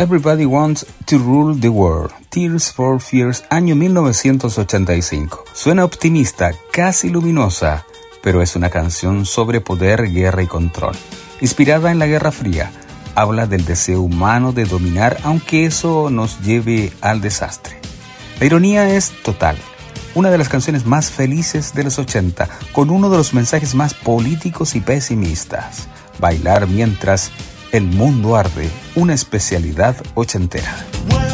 Everybody Wants to Rule the World, Tears for Fears, año 1985. Suena optimista, casi luminosa, pero es una canción sobre poder, guerra y control. Inspirada en la Guerra Fría, habla del deseo humano de dominar, aunque eso nos lleve al desastre. La ironía es total. Una de las canciones más felices de los 80, con uno de los mensajes más políticos y pesimistas. Bailar mientras el mundo arde, una especialidad ochentera.